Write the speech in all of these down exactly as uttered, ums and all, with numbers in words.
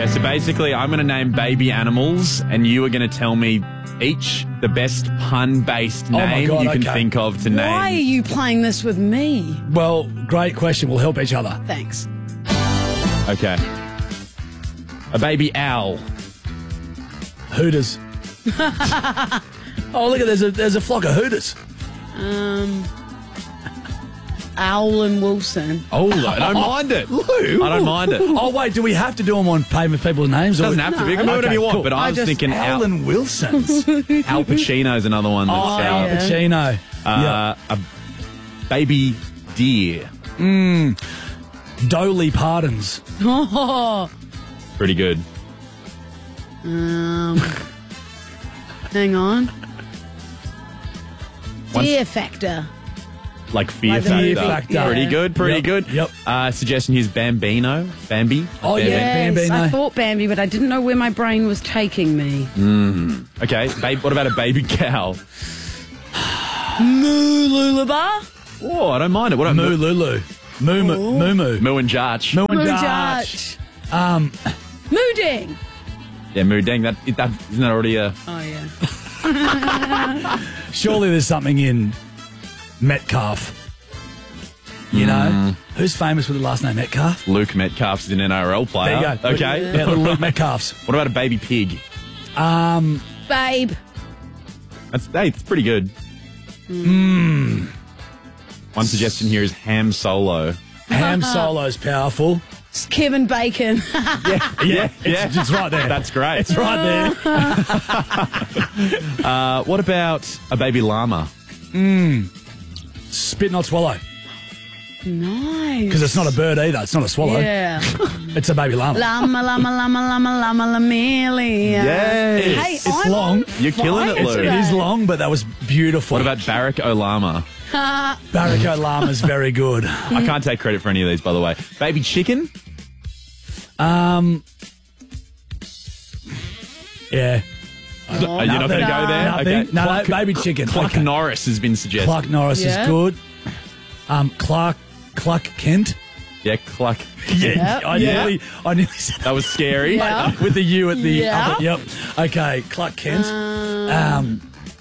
so basically I'm going to name baby animals and you are going to tell me each the best pun-based my name God, you can okay. think of to name. Why are you playing this with me? Well, great question. We'll help each other. Thanks. Okay. A baby owl. Hooters. Oh, look at there's a there's a flock of hooters. Um, Owl and Wilson. Oh, I don't mind it. Lou. I don't mind it. Oh, wait, do we have to do them on famous people's names? Doesn't have to be. You can do whatever you want, but I was just thinking Al, Alan Wilson's. Al Pacino's another one. That's, Oh, uh, Al Pacino. uh, a baby deer. Mm. Dolly Pardons. Oh, Pretty good. um, hang on. Once- Deer Factor. Like Fear Like the Factor. movie, Factor. yeah. Pretty good, pretty Yep, good. yep. Uh, suggestion here's Bambino. Bambi. Oh, Bambi. yeah. Yes, Bambino. I thought Bambi, but I didn't know where my brain was taking me. Okay, babe, what about a baby cow? Moo Lullaby. Oh, I don't mind it. What about Moo Moo? Lulu. Moo Moo. Moo Moo. Moo and Jarch. Moo and Moo Jarch. Jarch. Um, Moo Ding. Yeah, Moo Dang. That, that, isn't that already a... Oh, yeah. surely there's something in Metcalf. You know? Who's famous with the last name Metcalf? Luke Metcalf's an N R L player. There you go. Okay. Yeah, little Luke Metcalf's. What about a baby pig? Um, Babe. That's, hey, it's pretty good. mm, One suggestion here is Ham Solo. Ham Solo's powerful. It's Kevin Bacon. Yeah, Yeah, yeah. it's, it's right there. That's great. It's right there. Uh, what about a baby llama? Spit not swallow. Nice. Because it's not a bird either. It's not a swallow. Yeah. It's a baby llama. Llama, llama, llama, llama, llama, llamelia. Yes. Hey, It's I'm long. You're killing it, fire Lou. It today. is long, but that was beautiful. What about Barack Olama? Barraco Llama's very good. I can't take credit for any of these, by the way. Baby chicken? Um, yeah. Are you not going to go there? Nothing. Okay. No, Clark, no, baby chicken. Clark Okay. Norris has been suggested. Clark Norris Yeah. is good. Um, Clark Clark Kent. Yeah, Clark. Yeah, Yep. I Yeah. nearly, I nearly said That was scary. Yeah. with the U at the Yeah. other, yep. Okay, Clark Kent. Um,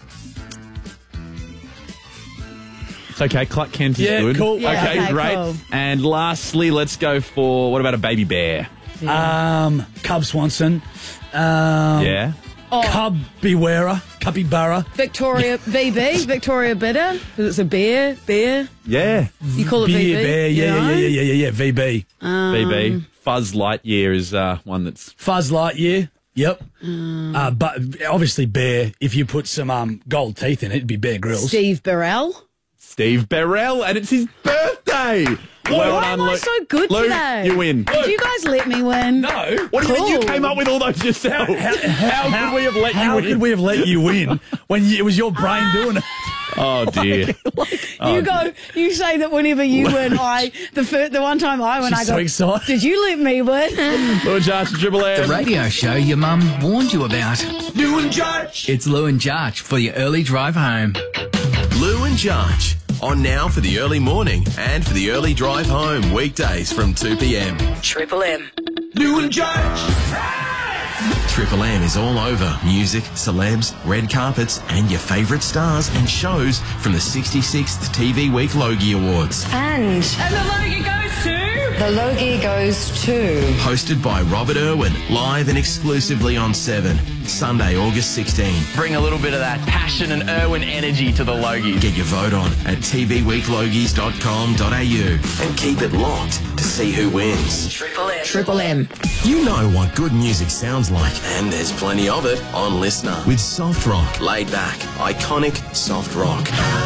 It's okay. Clark Kent is Yeah, good. cool. Yeah, okay, okay, great. cool. And lastly, let's go for, what about a baby bear? um, Cub Swanson. Um, Yeah. Cub Bewarer. Cubby-Burra. Victoria V B, Victoria Bitter, because it's a bear, bear. Yeah. You call it Beer V B? Bear. Yeah, you yeah, know? yeah, yeah, yeah, yeah. V B. B B. Fuzz Lightyear is uh, one that's... Fuzz Lightyear. Yep. Uh, but obviously Bear. If you put some um, gold teeth in it, it'd be Bear Grylls. Steve Burrell. Steve Burrell, and it's his birthday. Well Why done, am I Lou. so good Lou, today? you win. Did you guys let me win? No. What do you mean you Cool. came up with all those yourself? How, could we have let you How win? could we have let you win when you, it was your brain doing it? Oh, dear. You go. You say that whenever you win, I the fir- the one time I win, She's I so go. excited. Did you let me win? Lou and Josh and Triple M. The radio show your mum warned you about. Lou and Jarch. It's Lou and Jarch for your early drive home. Lou and Jarch. On now for the early morning and for the early drive home weekdays from two p m. Triple M. Lou and Jarch. Triple M is all over music, celebs, red carpets, and your favourite stars and shows from the sixty-sixth T V Week Logie Awards. And, And the Logie goes to... the Logie goes to... Hosted by Robert Irwin, live and exclusively on seven, Sunday, August sixteenth. Bring a little bit of that passion and Irwin energy to the Logies. Get your vote on at t v week logies dot com dot a u and keep it locked to see who wins. Triple M. Triple M. You know what good music sounds like, and there's plenty of it on Listener. With soft rock, laid back, iconic soft rock.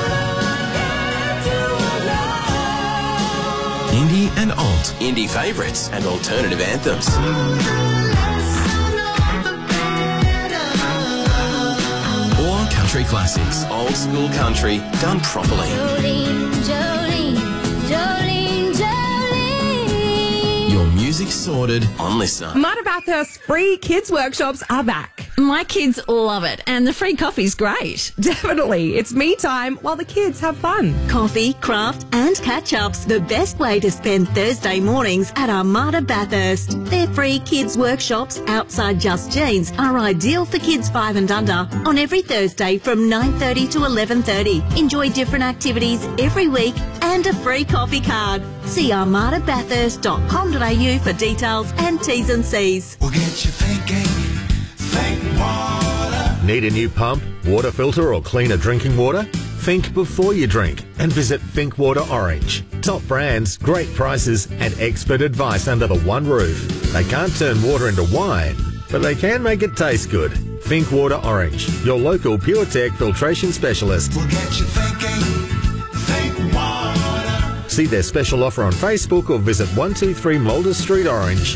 Indie and alt, indie favourites and alternative anthems. Or country classics, old school country done properly. Jolene, Jolene, Jolene, Jolene. Your music sorted on Listener. Mater Bathurst free kids workshops are back. My kids love it, and the free coffee's great. Definitely. It's me time while the kids have fun. Coffee, craft and catch-ups. The best way to spend Thursday mornings at Armada Bathurst. Their free kids workshops outside Just Jeans are ideal for kids five and under on every Thursday from nine thirty to eleven thirty. Enjoy different activities every week and a free coffee card. See armada bathurst dot com dot a u for details and T's and C's. We'll get you thinking. Think water. Need a new pump, water filter or cleaner drinking water? Think before you drink and visit Think Water Orange. Top brands, great prices and expert advice under the one roof. They can't turn water into wine, but they can make it taste good. Think Water Orange, your local Pure Tech filtration specialist. We'll get you thinking. Think water. See their special offer on Facebook or visit one two three Mulder Street, Orange.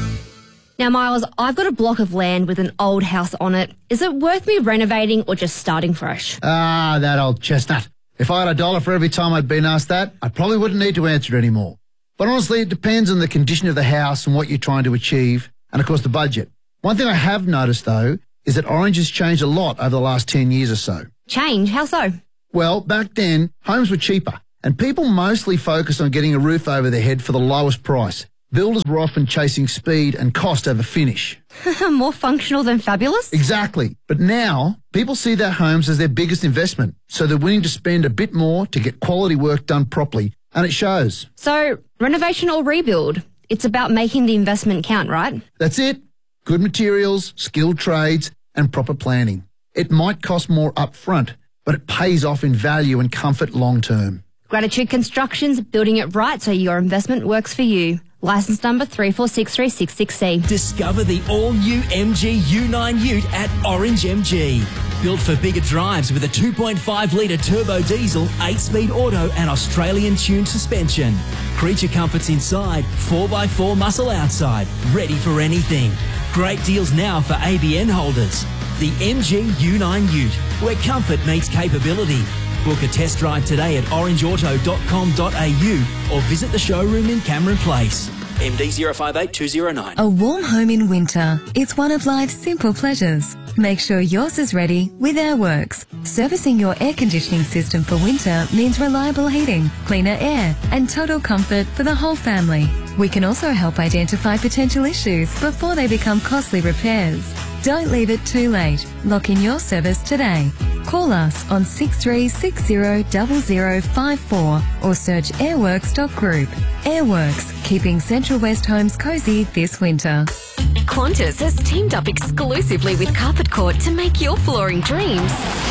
Now, Miles, I've got a block of land with an old house on it. Is it worth me renovating or just starting fresh? Ah, that old chestnut. If I had a dollar for every time I'd been asked that, I probably wouldn't need to answer it anymore. But honestly, it depends on the condition of the house and what you're trying to achieve, and of course the budget. One thing I have noticed, though, is that Orange has changed a lot over the last ten years or so. Change? How so? Well, back then, homes were cheaper, and people mostly focused on getting a roof over their head for the lowest price. Builders were often chasing speed and cost over finish. More functional than fabulous? Exactly. But now, people see their homes as their biggest investment, so they're willing to spend a bit more to get quality work done properly, and it shows. So, renovation or rebuild? It's about making the investment count, right? That's it. Good materials, skilled trades, and proper planning. It might cost more up front, but it pays off in value and comfort long term. Gratitude Construction's building it right so your investment works for you. License number three four six three six six C. Discover the all-new M G U nine Ute at Orange M G. Built for bigger drives with a two point five litre turbo diesel, eight-speed auto and Australian-tuned suspension. Creature comforts inside, four by four muscle outside, ready for anything. Great deals now for A B N holders. The M G U nine Ute, where comfort meets capability. Book a test drive today at orange auto dot com dot a u or visit the showroom in Cameron Place. M D zero five eight two zero nine. A warm home in winter. It's one of life's simple pleasures. Make sure yours is ready with Airworks. Servicing your air conditioning system for winter means reliable heating, cleaner air, and total comfort for the whole family. We can also help identify potential issues before they become costly repairs. Don't leave it too late. Lock in your service today. Call us on six three six zero zero zero five four or search airworks dot group. Airworks, keeping Central West homes cosy this winter. Qantas has teamed up exclusively with Carpet Court to make your flooring dreams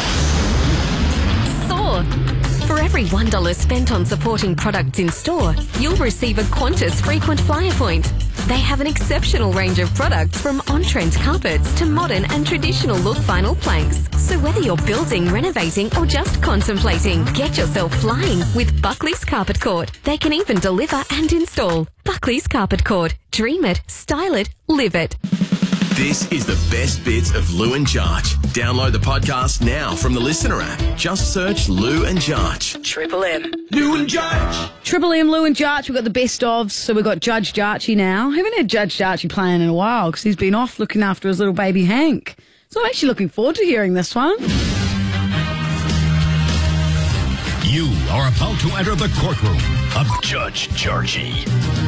soar. For every one dollar spent on supporting products in store, you'll receive a Qantas frequent flyer point. They have an exceptional range of products from on-trend carpets to modern and traditional look vinyl planks. So whether you're building, renovating or just contemplating, get yourself flying with Buckley's Carpet Court. They can even deliver and install. Buckley's Carpet Court. Dream it, style it, live it. This is the best bits of Lou and Jarch. Download the podcast now from the Listener app. Just search Lou and Jarch. Triple M. Lou and Jarch. Triple M, Lou and Jarch. We've got the best ofs. So we've got Judge Jarchy now. Haven't had Judge Jarchy playing in a while because he's been off looking after his little baby Hank. So I'm actually looking forward to hearing this one. You are about to enter the courtroom of Judge Jarchy.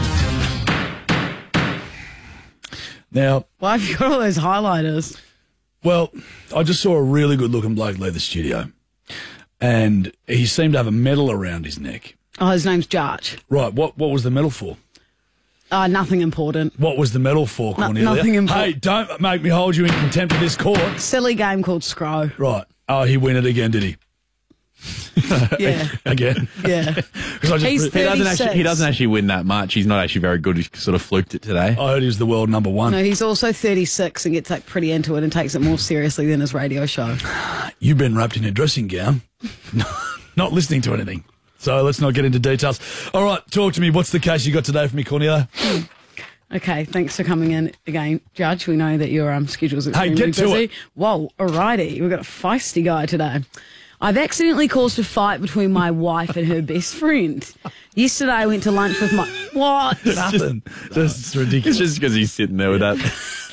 Now, why have you got all those highlighters? Well, I just saw a really good-looking bloke leave the studio, and he seemed to have a medal around his neck. Oh, his name's Jarch. Right. What What was the medal for? Uh, nothing important. What was the medal for, No, Cornelia? nothing important. Hey, don't make me hold you in contempt of this court. Silly game called Scrow. Right. Oh, he win it again, did he? Yeah. Again. Yeah. Because I just He's he doesn't actually he doesn't actually win that much. He's not actually very good. He sort of fluked it today. I heard he's the world number one. No, he's also thirty-six and gets like pretty into it and takes it more seriously than his radio show. You've been wrapped in a dressing gown, not listening to anything. So let's not get into details. All right, talk to me. What's the case you got today for me, Cornelia? Okay, thanks for coming in again, Judge. We know that your um, schedule's extremely Hey, get to busy. it. Whoa, alrighty. We've got a feisty guy today. I've accidentally caused a fight between my wife and her best friend. Yesterday I went to lunch with my... What? Nothing. That's ridiculous. It's just because he's sitting there with that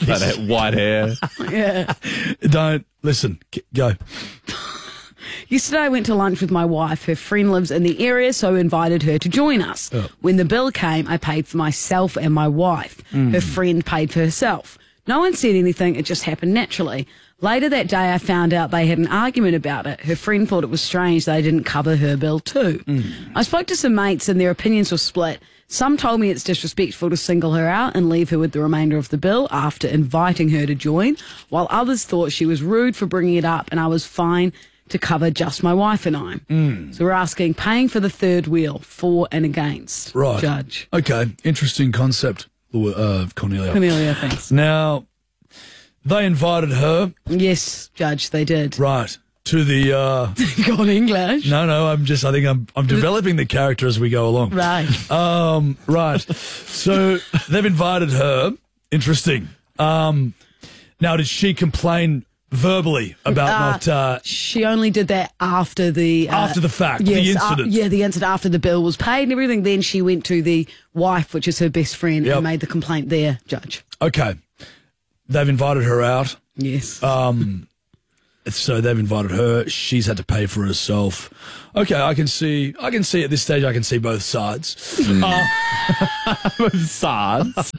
That white hair. Yeah. Don't listen. K- Go. Yesterday I went to lunch with my wife. Her friend lives in the area, so I invited her to join us. Oh. When the bill came, I paid for myself and my wife. Mm. Her friend paid for herself. No one said anything. It just happened naturally. Later that day, I found out they had an argument about it. Her friend thought it was strange they didn't cover her bill too. Mm. I spoke to some mates and their opinions were split. Some told me it's disrespectful to single her out and leave her with the remainder of the bill after inviting her to join, while others thought she was rude for bringing it up and I was fine to cover just my wife and I. Mm. So we're asking, paying for the third wheel, for and against. Right. Judge. Okay. Interesting concept, uh, Cornelia. Cornelia, thanks. Now, they invited her. Yes, Judge, they did. Right. To the... Uh, Gone English. no, no, I'm just... I think I'm I'm developing the character as we go along. Right. Um, right. So they've invited her. Interesting. Um, now, did she complain verbally about Uh, not... Uh, She only did that after the... Uh, After the fact, the yes, incident. uh, yeah, the incident after the bill was paid and everything. Then she went to the wife, which is her best friend, Yep. and made the complaint there, Judge. okay. They've invited her out. Yes. Um, so they've invited her. She's had to pay for herself. Okay, I can see. I can see at this stage. I can see both sides. Uh, Both sides.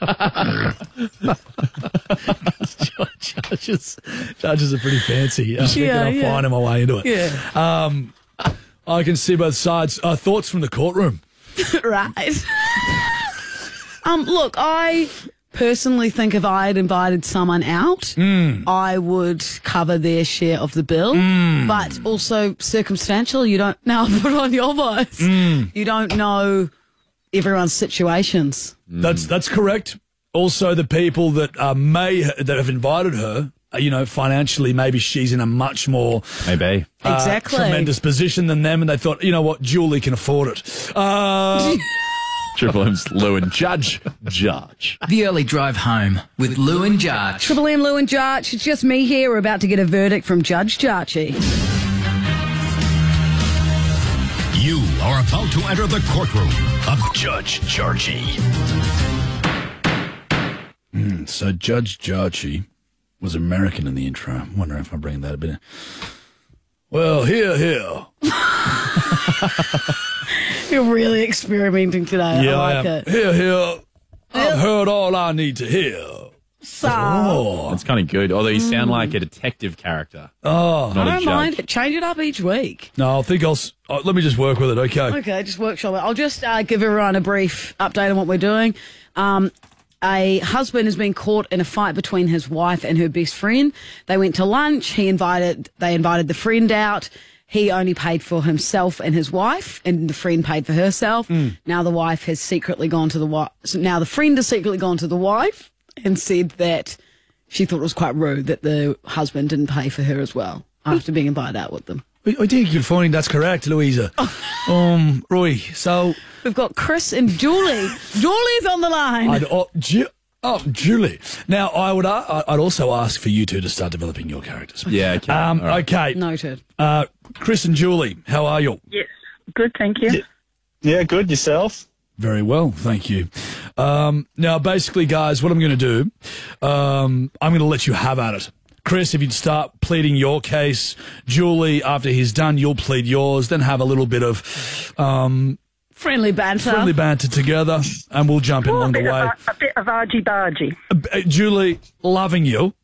judges, judges are pretty fancy. I think Yeah, I'm yeah. finding my way into it. Yeah. Um, I can see both sides. Uh, thoughts from the courtroom. Right. um, look, I personally think if I had invited someone out, Mm. I would cover their share of the bill. Mm. But also circumstantial, you don't now put on your voice. Mm. You don't know everyone's situations. That's that's correct. Also, the people that uh, may that have invited her, uh, you know, financially, maybe she's in a much more Maybe. uh, Exactly. tremendous position than them, and they thought, you know what, Julie can afford it. Uh, Triple M's Lou and Judge. Judge. The early drive home with Lou and Judge. Triple M, Lou and Jarch. It's just me here. We're about to get a verdict from Judge Jarchy. You are about to enter the courtroom of Judge Jarchy. Mm, so Judge Jarchy was American in the intro. I'm wondering if I bring that a bit in. Well, here, here. You're really experimenting today. Yeah, I like am. it. Here, here. I've heard all I need to hear. So, Oh, That's kind of good. Although you sound like a detective character. oh. Not I a don't judge. mind it. Change it up each week. No, I think I'll. s- Uh, let me just work with it. Okay. Okay, just workshop it. I'll just uh, give everyone a brief update on what we're doing. Um, a husband has been caught in a fight between his wife and her best friend. They went to lunch. He invited. They invited the friend out. He only paid for himself and his wife, and the friend paid for herself. Now the wife has secretly gone to the wife. So now the friend has secretly gone to the wife and said that she thought it was quite rude that the husband didn't pay for her as well after being invited out with them. I, I think you're finding that's correct, Louisa. um, Roy. So, We've got Chris and Julie. Julie's on the line. I'd, oh, Ju- oh, Julie. Now, I would. Uh, I'd also ask for you two to start developing your characters. Yeah, okay. Um, All right. Okay. Noted. Uh, Chris and Julie, how are you? Yes. Good, thank you. Yeah, good. Yourself? Very well, thank you. Um, now, basically, guys, what I'm going to do, um, I'm going to let you have at it. Chris, if you'd start pleading your case, Julie, after he's done, you'll plead yours, then have a little bit of um, Friendly banter. friendly banter together, and we'll jump in Oh, a, along the bit of, way. a, a bit of argy-bargy. Uh, Julie, loving you.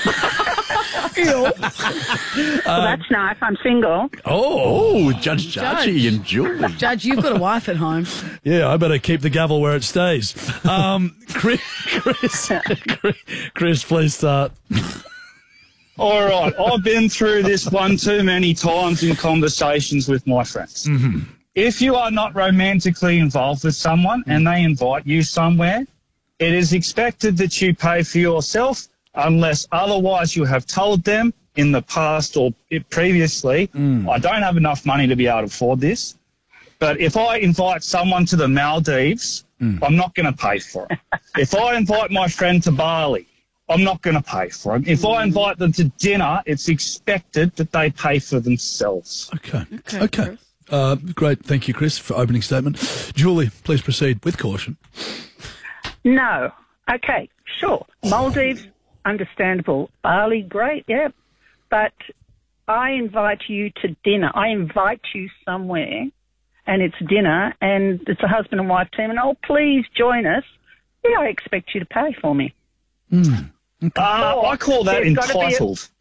well, that's nice. I'm single. Oh, Oh, Judge Jarchy and Julie. Judge, you've got a wife at home. yeah, I better keep the gavel where it stays. Um, Chris, Chris, Chris, please start. All right. I've been through this one too many times in conversations with my friends. Mm-hmm. If you are not romantically involved with someone and they invite you somewhere, it is expected that you pay for yourself unless otherwise you have told them in the past or previously, Mm. I don't have enough money to be able to afford this. But if I invite someone to the Maldives, Mm. I'm not going to pay for it. If I invite my friend to Bali, I'm not going to pay for it. If I invite them to dinner, it's expected that they pay for themselves. Okay. Okay. Uh, great. Thank you, Chris, for opening statement. Julie, please proceed with caution. No. Okay, sure. Maldives, understandable. Barley, great, yeah. But I invite you to dinner. I invite you somewhere, and it's dinner, and it's a husband and wife team, and, oh, please join us. Yeah, I expect you to pay for me. Mm. Okay. Uh, I call that There's gotta be a- entitled.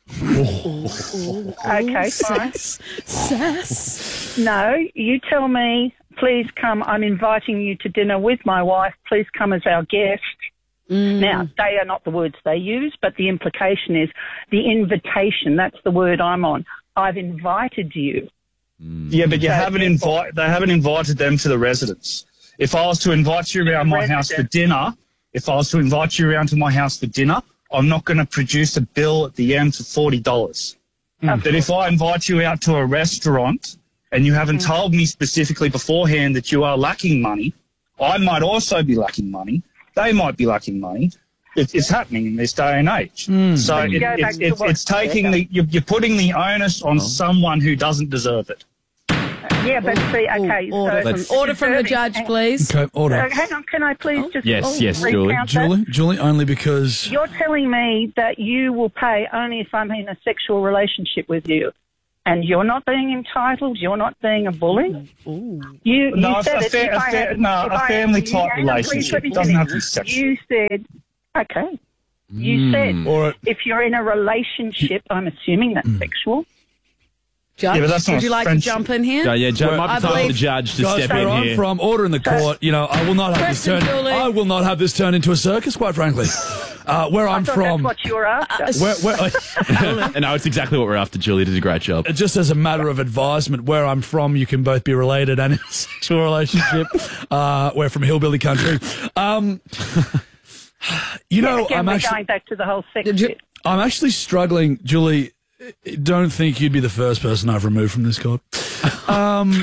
Okay, fine. Sass. No, you tell me, please come, I'm inviting you to dinner with my wife, please come as our guest. Mm. Now, they are not the words they use, but the implication is the invitation, that's the word I'm on. I've invited you. Yeah, but you So haven't therefore- invite. They haven't invited them to the residence. If I was to invite you around my house for dinner, if I was to invite you around to my house for dinner, I'm not going to produce a bill at the end for forty dollars. Mm. But if I invite you out to a restaurant and you haven't Mm. told me specifically beforehand that you are lacking money, I might also be lacking money. They might be lacking money. It, it's happening in this day and age. Mm. So But you it, go back it's, to it's, what- it's taking yeah. the you're, you're putting the onus on someone who doesn't deserve it. Yeah, but see, okay. Order so from, order from the deserving- judge, please. Okay, order. Uh, hang on, can I please just Yes, oh, yes, recount Julie. that? Julie, Julie, only because You're telling me that you will pay only if I'm in a sexual relationship with you, and you're not being entitled. You're not being a bully. You, you No, a said it. fa- if a I fa- had- no, if a I had- family you- type hang on, please relationship. let me It doesn't finish. have to be sexual. You said, okay. You Mm. said All right. if you're in a relationship, I'm assuming that's sexual. Judge, Yeah, but that's not would you like friendship. to jump in here? Yeah, yeah, Joe, Well, might I be time for the believe- judge to guys, step where in I'm here. from, order in the court. You know, I will not have this Question, turn. Julie. I will not have this turn into a circus, quite frankly. Uh, where I'm I thought from, that's what you were after. where, where, And no, it's exactly what we're after. Julie did a great job. just as a matter of advisement, where I'm from, you can both be related and in a sexual relationship. uh, we're from hillbilly country. Um, you know, Again, I'm we're actually, going back to the whole sex Did you- bit. I'm actually struggling, Julie. Don't think you'd be the first person I've removed from this court. Um,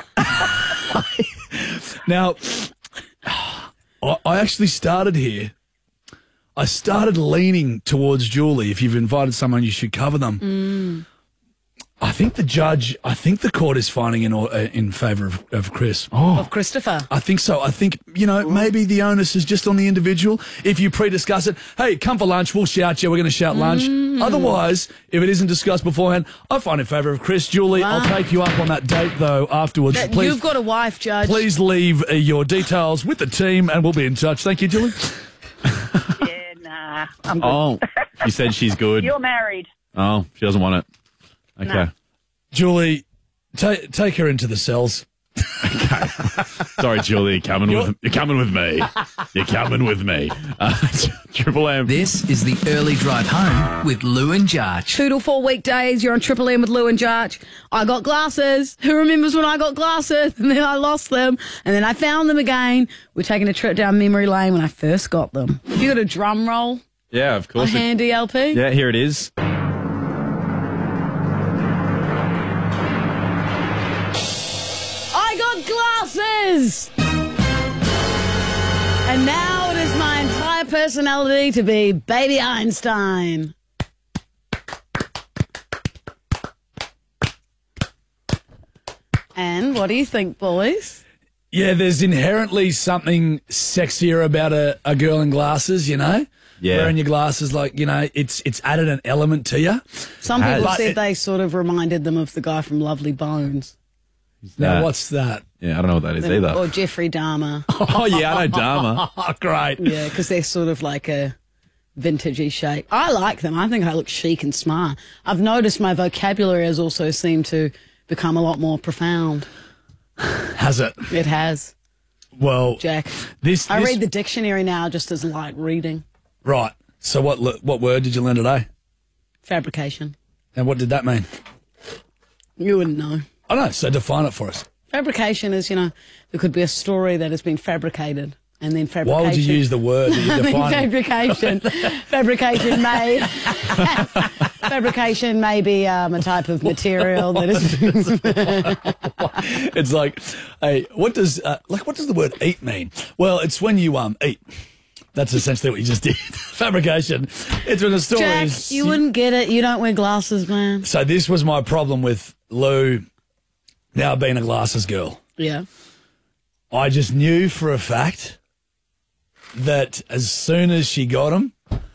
now, I I actually started here. I started leaning towards Julie. If you've invited someone, you should cover them. Mm. I think the judge, I think the court is finding in, or- uh, in favour of, of Chris. Of Christopher. I think so. I think, you know, maybe the onus is just on the individual. If you pre-discuss it, hey, come for lunch, we'll shout you, we're going to shout lunch. Mm. Otherwise, if it isn't discussed beforehand, I find in favour of Chris. Julie, Wow. I'll take you up on that date, though, afterwards. That- Please, You've got a wife, Judge. please leave uh, your details with the team and we'll be in touch. Thank you, Julie. Yeah, nah. I'm good. Oh, she said she's good. You're married. Oh, she doesn't want it. Okay. No. Julie, ta- take her into the cells. Sorry, Julie, you're coming with you're coming with me. You're coming with me. Uh, Triple M. This is the early drive home with Lou and Jarch. Two to four weekdays, you're on Triple M with Lou and Jarch. I got glasses. Who remembers when I got glasses? And then I lost them. And then I found them again. We're taking a trip down memory lane when I first got them. Have you got a drum roll? Yeah, of A course. it- handy L P? yeah, here it is. I got glasses! And now it is my entire personality to be Baby Einstein. And what do you think, boys? Yeah, there's inherently something sexier about a, a girl in glasses, you know? Yeah. Wearing your glasses, like, you know, it's it's added an element to you. Some people But said it- they sort of reminded them of the guy from Lovely Bones. Now, that? what's that? Yeah, I don't know what that is either. Or Jeffrey Dahmer. Oh, yeah, I know Dharma. Oh, great. Yeah, because they're sort of like a vintagey shape. I like them. I think I look chic and smart. I've noticed my vocabulary has also seemed to become a lot more profound. Has it? It has, Well, Jack. this, I this read the dictionary now just as light reading. right. So what le- what word did you learn today? Fabrication. And what did that mean? You wouldn't know. I know. So define it for us. Fabrication is, you know, there could be a story that has been fabricated. And then fabrication. Why would you use the word that I you're mean, defining? fabrication. fabrication may fabrication may be um, a type of material that is. It's like, hey, what does uh, like what does the word eat mean? Well, it's when you um eat. That's essentially what you just did. Fabrication. It's when a story Jack, is. you wouldn't get it. You don't wear glasses, man. So this was my problem with Lou now being a glasses girl. Yeah. I just knew for a fact that as soon as she got them,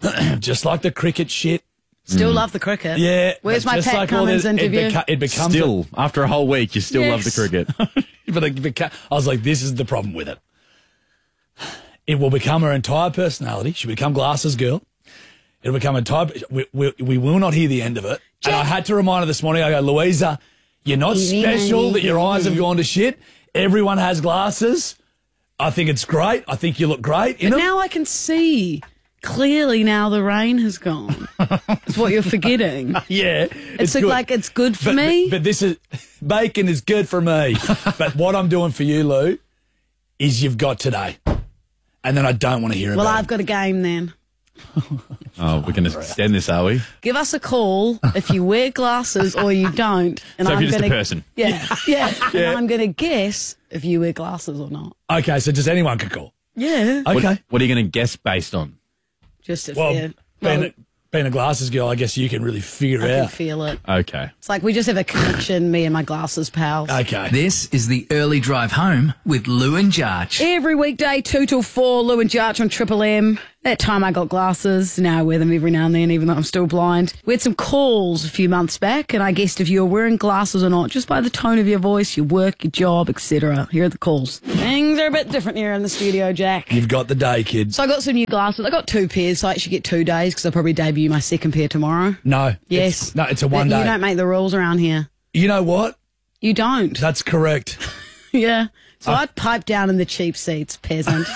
just like the cricket shit. Still love the cricket. Yeah. Where's my just Pat like all Cummins this- interview? It, beca- it becomes Still, after a whole week, you still love the Yes. cricket. but it beca- I was like, this is the problem with it. It will become her entire personality. She'll become Glasses Girl. It'll become a type. We, we, we will not hear the end of it. And I had to remind her this morning. I go, Louisa, you're not special that your eyes have gone to shit. Everyone has glasses. I think it's great. I think you look great in But them. now I can see clearly now the rain has gone. It's what you're forgetting. Yeah, It's, good. like it's good for but, me. But, but this is bacon is good for me. But what I'm doing for you, Lou, is you've got today, and then I don't want to hear well, about I've got a game then. Oh, we're going to extend this, are we? Give us a call if you wear glasses or you don't. And So if I'm you're just a gonna, person. Yeah, yeah. Yeah. And I'm going to guess if you wear glasses or not. it. Okay, so just anyone can call. Yeah. Okay. What, what are you going to guess based on? Just if Well, you being, well, a, being a glasses girl, I guess you can really figure I it can out. feel it. Okay. It's like we just have a connection, me and my glasses pals. Okay. This is the early drive home with Lou and Jarch. Every weekday, two till four, Lou and Jarch on Triple M. That time I got glasses. Now I wear them every now and then, even though I'm still blind. We had some calls a few months back, and I guessed if you were wearing glasses or not, just by the tone of your voice, your work, your job, et cetera. Here are the calls. Things are a bit different here in the studio, Jack. You've got the day, kid. So I got some new glasses. I got two pairs, so I actually get two days because I'll probably debut my second pair tomorrow. No. Yes. It's, no, it's a one You day. don't make the rules around here. You know what? You don't. That's correct. Yeah. So I pipe down in the cheap seats, peasant.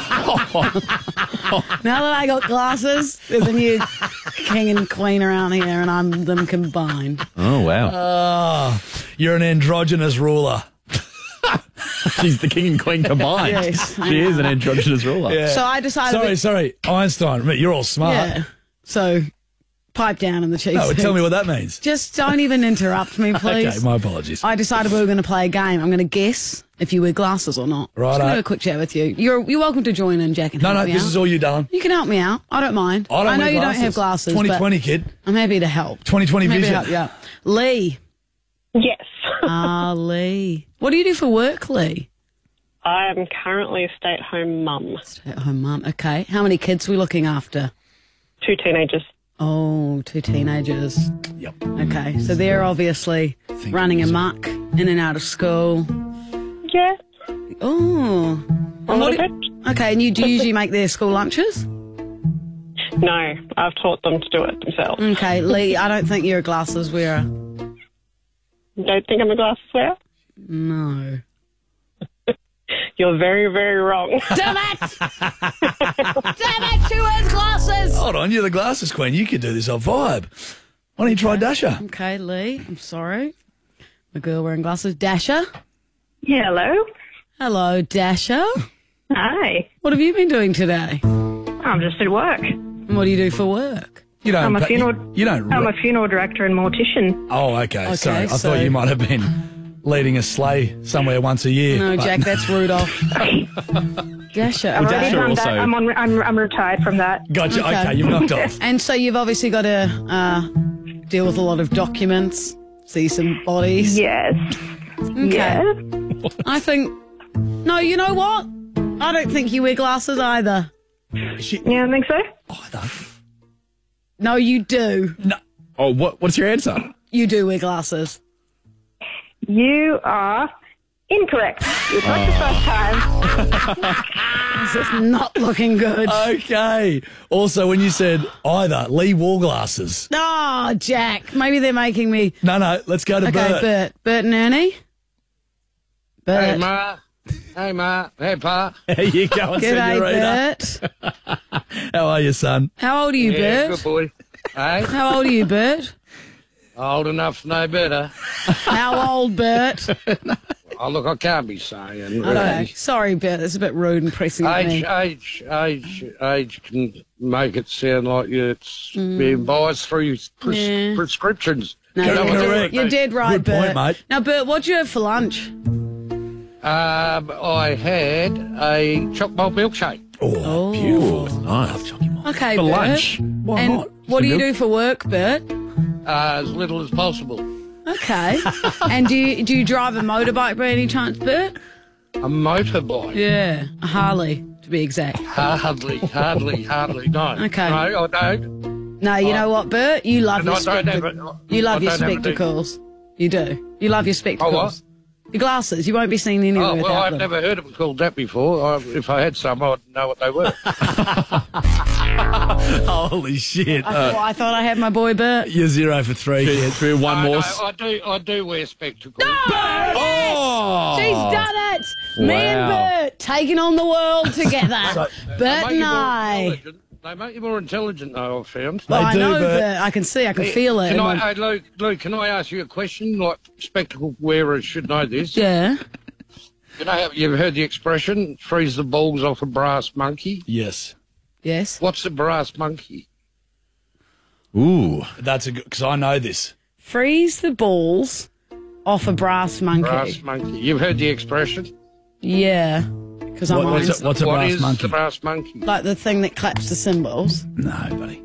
Now that I got glasses, there's a new king and queen around here, and I'm them combined. Oh, wow. Oh, you're an androgynous ruler. She's the king and queen combined. Yes, I she is know. an androgynous ruler. Yeah. So I decided. Sorry, that- sorry. Einstein, mate, you're all smart. Yeah. So pipe down in the cheap No, seats. but tell me what that means. Just don't even interrupt me, please. Okay, my apologies. I decided we were going to play a game. I'm going to guess if you wear glasses or not. Righto. Just going to have a quick chat with you. You're you're welcome to join in, Jack. And No, help no, me this out. is all you done. You can help me out. I don't mind. I don't know wear you glasses. don't have glasses. twenty but twenty, kid. I'm happy to help. twenty twenty I'm happy to vision. help you out. Lee. Yes. Ah, Lee. What do you do for work, Lee? I am currently a stay-at-home mum. Stay-at-home mum. Okay. How many kids are we looking after? Two teenagers. Oh, two teenagers. Yep. Okay. So they're obviously running amok, in and out of school. Yeah. Oh. A And what little do- okay. And you do you usually make their school lunches? No, I've taught them to do it themselves. Okay, Lee, I don't think you're a glasses wearer. You don't think I'm a glasses wearer? No. You're very, very wrong. Damn it! Damn it! She wears glasses! Hold on, you're the glasses queen. You could do this on vibe. Why don't you try Dasher? Okay, Lee, I'm sorry. The girl wearing glasses. Dasher? Hello. Hello, Dasher. Hi. What have you been doing today? I'm just at work. And what do you do for work? You don't. I'm a pa- funeral. You, you don't. I'm re- a funeral director and mortician. oh, okay. Okay, Sorry, I so- thought you might have been leading a sleigh somewhere once a year. No, but- Jack, that's Rudolph. Dasher. I've already Dasher done that. also- I'm on. I'm, I'm retired from that. Gotcha. Okay, you've knocked off. And so you've obviously got to uh, deal with a lot of documents, see some bodies. Yes. Okay. Yes. I think. No, you know what? I don't think you wear glasses either. She, Yeah, I think so. either. No, you do. No. Oh, what? What's your answer? You do wear glasses. You are incorrect. It's not the first time. This is not looking good. Okay. Also, when you said either, Lee wore glasses. Oh, Jack. Maybe they're making me. No, no. Let's go to Okay, Bert. Bert. Bert and Ernie. Bert. Hey, Ma. Hey, Ma. Hey, Pa. There you go, G'day, senorita. Bert. How are you, son? How old are you, Yeah, Bert? good boy. Hey, How old are you, Bert? old enough to know better. How old, Bert? Oh, look, I can't be saying. I know. Really. Sorry, Bert. It's a bit rude and pressing at Age, me. age, age, age can make it sound like it's being biased through pres- Yeah. prescriptions. No, You know you're, what I mean? correct. you're dead right, Good point, Bert. mate. Now, Bert, what'd you have for lunch? Um, I had a chocolate milkshake. Oh, Oh. beautiful. Nice. Okay, For Bert. lunch? Why and not? what do you milk? do for work, Bert? Uh, as little as possible. Okay. And do you, do you drive a motorbike by any chance, Bert? A motorbike. Yeah. A Harley. to be exact. Hardly, hardly, hardly. No. Okay. No, I don't. No, you I- know what, Bert? You love And your I don't have spectacles. it- You love I your don't have it either. spectacles. You do. You love your spectacles. Oh, what? Your glasses. You won't be seen anywhere Oh, well, without I've them. never heard them called that before. I, if I had some, I'd know what they were. Holy shit. I, thought, I thought I had my boy Bert. You're zero for three. kid. For one No, more. no, s- I do. I do wear spectacles. Oh! She's done it. Me and Wow. Bert taking on the world together. They Bert make and you more I. intelligent. They make you more intelligent, though, I've found. Well, I do, know, Bert. Bert. I can see. I can feel it. Can in I, my- hey, Luke, Luke, can I ask you a question? Like, spectacle wearers should know this. Yeah. You know, how you've heard the expression, freeze the balls off a brass monkey? Yes. Yes. What's a brass monkey? Ooh. That's a good, because I know this. Freeze the balls off a brass monkey. Brass monkey. You've heard the expression? Yeah. Because I'm What- on what's, a, what's a What brass is monkey? the brass monkey? like the thing that claps the cymbals. No, buddy.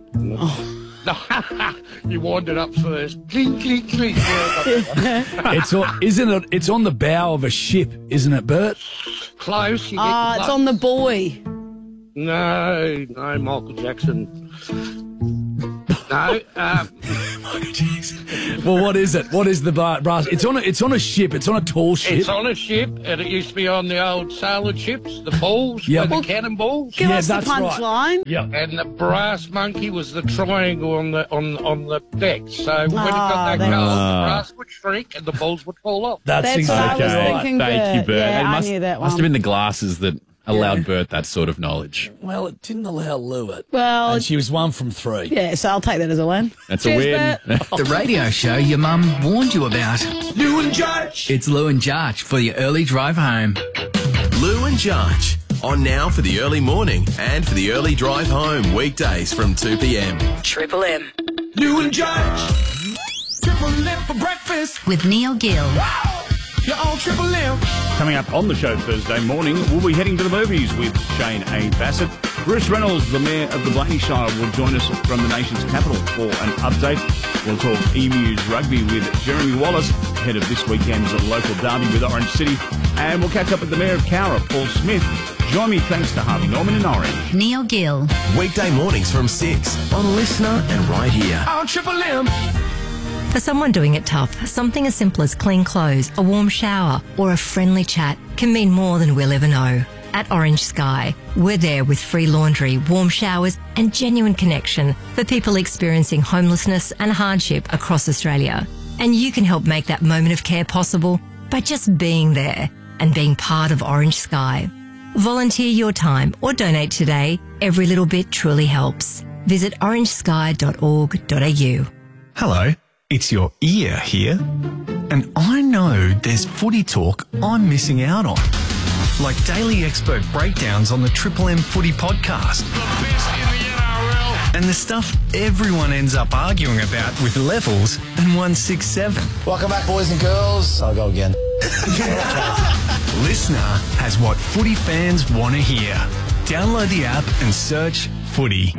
You wind it up first. Clink, clink, clink. It's on, isn't it? It's on the bow of a ship, isn't it, Bert? Close. You get Ah, it's close. on the buoy. No, no, Michael Jackson. No, um, Well, what is it? What is the bar- brass? It's on a. It's on a ship. It's on a tall ship. it's on a ship, and it used to be on the old sailor ships, the balls, Yeah. with Well, the cannonballs. Give Yeah, us the that's right. punchline. Yeah. And the brass monkey was the triangle on the on on the deck. So when it Ah, got that that's- cold, Ah. the brass would shrink and the balls would fall off. That's, That's what I exactly was right. thinking. Thank you, Bert. Bert. Yeah, it I must, knew that must one. have been the glasses that allowed Yeah. Bert that sort of knowledge. Well, it didn't allow Lou it. Well, And she was one from three. yeah, so I'll take that as a win. That's Cheers, a win. Bert. The radio show your mum warned you about. Lou and Judge. It's Lou and Jarch for your early drive home. Lou and Jarch. On now for the early morning and for the early drive home. Weekdays from two p.m. Triple M. Lou and Judge. Triple M for breakfast. With Neil Gill. You're on Triple M. Coming up on the show Thursday morning, we'll be heading to the movies with Shane A. Bassett. Bruce Reynolds, the Mayor of the Blaney Shire, will join us from the nation's capital for an update. We'll talk Emus rugby with Jeremy Wallace, ahead of this weekend's local derby with Orange City. And we'll catch up with the Mayor of Cowra, Paul Smith. Join me thanks to Harvey Norman in Orange. Neil Gill. Weekday mornings from six on Listener and right here. On Triple M. For someone doing it tough, something as simple as clean clothes, a warm shower, or a friendly chat can mean more than we'll ever know. At Orange Sky, we're there with free laundry, warm showers, and genuine connection for people experiencing homelessness and hardship across Australia. And you can help make that moment of care possible by just being there and being part of Orange Sky. Volunteer your time or donate today. Every little bit truly helps. Visit orange sky dot org dot a u. Hello, it's your ear here. And I know there's footy talk I'm missing out on. Like daily expert breakdowns on the Triple M Footy podcast. And the stuff everyone ends up arguing about with Levels and one six seven. Welcome back, boys and girls. I'll go again. Listener has what footy fans want to hear. Download the app and search Footy.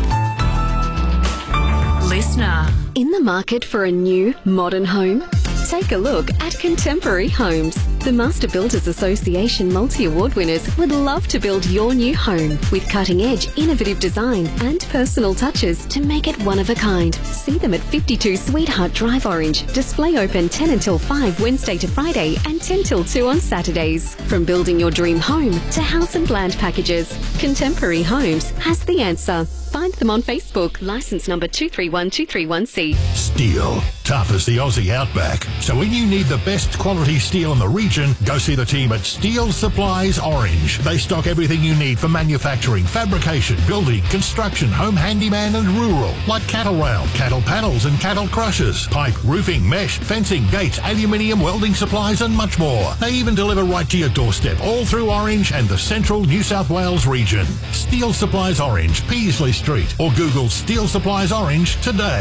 Listener. In the market for a new, modern home? Take a look at Contemporary Homes. The Master Builders Association multi-award winners would love to build your new home with cutting-edge, innovative design and personal touches to make it one of a kind. See them at fifty-two Sweetheart Drive, Orange. Display open ten until five Wednesday to Friday and ten till two on Saturdays. From building your dream home to house and land packages, Contemporary Homes has the answer. Find them on Facebook. License number two three one two three one C. Steel, tough as the Aussie Outback. So when you need the best quality steel in the region, go see the team at Steel Supplies Orange. They stock everything you need for manufacturing, fabrication, building, construction, home handyman and rural, like cattle rail, cattle panels and cattle crushers, pipe, roofing, mesh, fencing, gates, aluminium, welding supplies and much more. They even deliver right to your doorstep, all through Orange and the central New South Wales region. Steel Supplies Orange, Peasley Street, or Google Steel Supplies Orange today.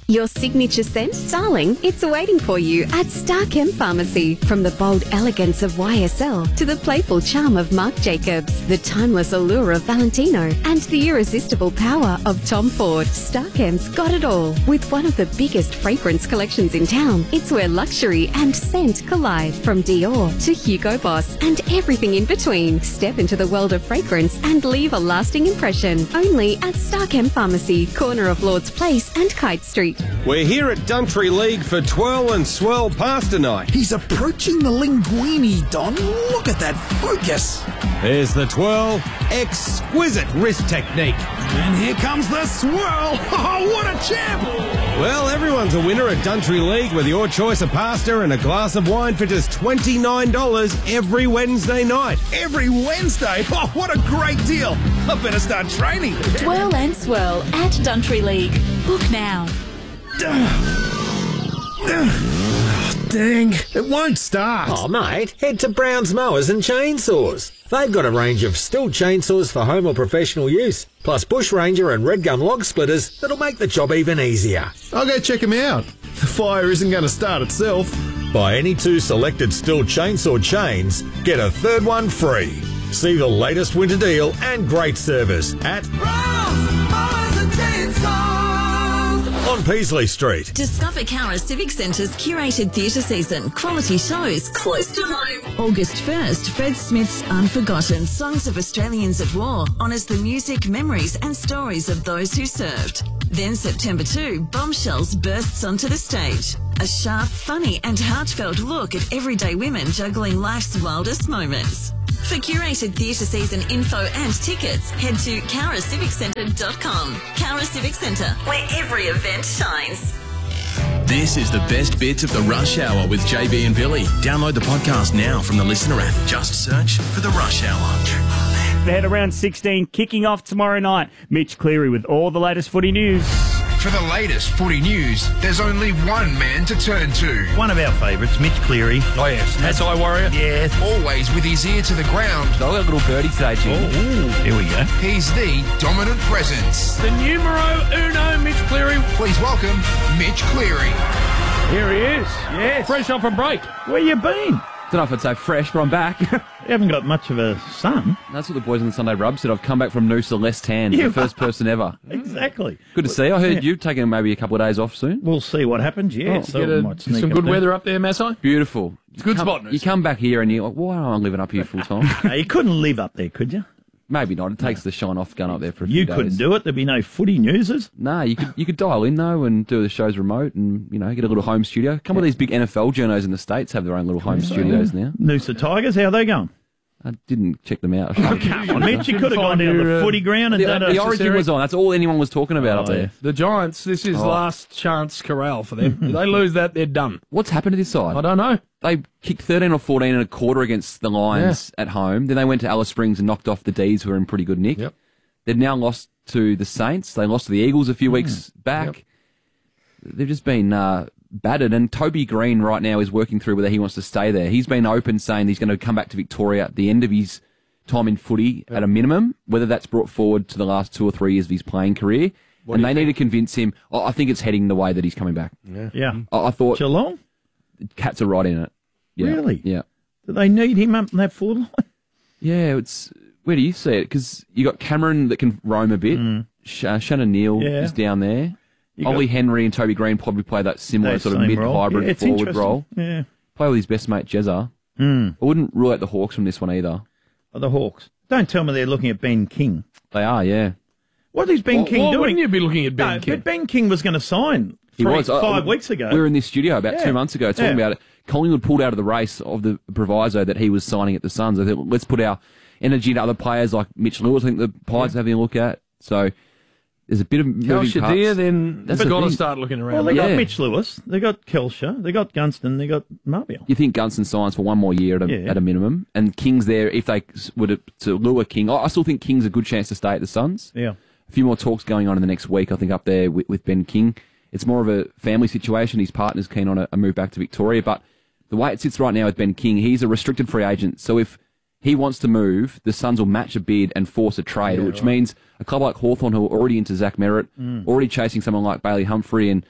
Your signature scent, darling, it's waiting for you at Starchem Pharmacy. From the bold elegance of Y S L to the playful charm of Marc Jacobs, the timeless allure of Valentino, and the irresistible power of Tom Ford, Starchem's got it all. With one of the biggest fragrance collections in town, it's where luxury and scent collide. From Dior to Hugo Boss and everything in between. Step into the world of fragrance and leave a lasting impression. Only at Starchem Pharmacy, corner of Lord's Place and Kite Street. We're here at Duntry League for Twirl and Swirl Pasta Night. He's approaching the linguine, Don. Look at that focus. There's the twirl. Exquisite wrist technique. And here comes the swirl. Oh, what a champ. Well, everyone's a winner at Duntry League with your choice of pasta and a glass of wine for just twenty-nine dollars every Wednesday night. Every Wednesday? Oh, what a great deal. I better start training. Twirl and Swirl at Duntry League. Book now. Dang, it won't start. Oh, mate, head to Brown's Mowers and Chainsaws. They've got a range of Stihl chainsaws for home or professional use, plus Bush Ranger and Red Gum log splitters that'll make the job even easier. I'll go check them out. The fire isn't going to start itself. Buy any two selected Stihl chainsaw chains, get a third one free. See the latest winter deal and great service at Brown's Mowers and Chainsaws on Peasley Street. Discover Cowra Civic Centre's curated theatre season. Quality shows close to home. August first, Fred Smith's Unforgotten Songs of Australians at War honours the music, memories and stories of those who served. Then September second, Bombshells bursts onto the stage. A sharp, funny and heartfelt look at everyday women juggling life's wildest moments. For curated theatre season info and tickets, head to cowra civic centre dot com. Cowra Civic Centre, where every event shines. This is the best bits of the Rush Hour with J B and Billy. Download the podcast now from the Listener app. Just search for the Rush Hour. Ahead around sixteen, kicking off tomorrow night. Mitch Cleary with all the latest footy news. For the latest footy news, there's only one man to turn to. One of our favourites, Mitch Cleary. Oh, yes. That's I Warrior. Yeah. Always with his ear to the ground. So I got a little birdie today, too. Oh, here we go. He's the dominant presence. The numero uno, Mitch Cleary. Please welcome Mitch Cleary. Here he is. Yes. Fresh off a break. Where you been? Don't know if I'd say fresh, but I'm back. You haven't got much of a sun. That's what the boys on the Sunday Rub said. I've come back from Noosa less tan. You the first person ever. Exactly. Good to see you. I heard Yeah. you've taken maybe a couple of days off soon. We'll see what happens, yeah. Oh, so get a- we might sneak some up good there. weather up there, Massai? Beautiful. It's a good come, spot. You come back here and you're like, why am I living up here full time? No, you couldn't live up there, could you? Maybe not. It takes the shine off going up there for a few You days. couldn't do it. There'd be no footy newses. No, you could you could dial in though and do the shows remote and you know get a little home studio. A couple of these big N F L journos in the States have their own little home studios now. Noosa Tigers, how are they going? I didn't check them out. Oh, come on, Mitch, you could have gone down the footy ground and the, done a... the Origin was on. That's all anyone was talking about up there. The Giants, this is Oh. last chance corral for them. If they lose that, they're done. What's happened to this side? I don't know. They kicked thirteen or fourteen and a quarter against the Lions at home. Then they went to Alice Springs and knocked off the D's, who were in pretty good nick. Yep. They've now lost to the Saints. They lost to the Eagles a few weeks back. They've just been uh, battered. And Toby Green right now is working through whether he wants to stay there. He's been open saying he's going to come back to Victoria at the end of his time in footy at a minimum, whether that's brought forward to the last two or three years of his playing career. What and do they you need think? to convince him. Oh, I think it's heading the way that he's coming back. Yeah. Yeah. I, I thought Geelong? Cats are right in it. Yeah. Really? Yeah. Do they need him up in that forward line? Yeah, it's where do you see it? Because you got Cameron that can roam a bit. Sh- uh, Shannon Neal Yeah. is down there. You got- Ollie Henry and Toby Green probably play that similar That sort of same mid role. hybrid Yeah, it's forward interesting. role. Yeah. Play with his best mate Jezza. Mm. I wouldn't rule out the Hawks from this one either. Oh, the Hawks. Don't tell me they're looking at Ben King. They are, yeah. What is Ben Well, King why doing? wouldn't you be looking at Ben no, King? But Ben King was going to sign He three, was I- five I- weeks ago. We were in this studio about Yeah. two months ago talking Yeah. about it. Collingwood pulled out of the race of the proviso that he was signing at the Suns. I thought, let's put our energy into other players like Mitch Lewis. I think the Pies are having a look at. So there's a bit of moving Kel parts. Shadir, then That's they've the got to thing. start looking around. Well, they Yeah. got Mitch Lewis, they got Kelsher, they got Gunston, they got Marbiel. You think Gunston signs for one more year at a, Yeah. at a minimum, and King's there if they s- were to, to lure King. I I still think King's a good chance to stay at the Suns. Yeah. A few more talks going on in the next week, I think, up there with, with Ben King. It's more of a family situation. His partner's keen on a, a move back to Victoria, but the way it sits right now with Ben King, he's a restricted free agent. So if he wants to move, the Suns will match a bid and force a trade, Yeah, which right. means a club like Hawthorn, who are already into Zach Merritt, Mm. already chasing someone like Bailey Humphrey and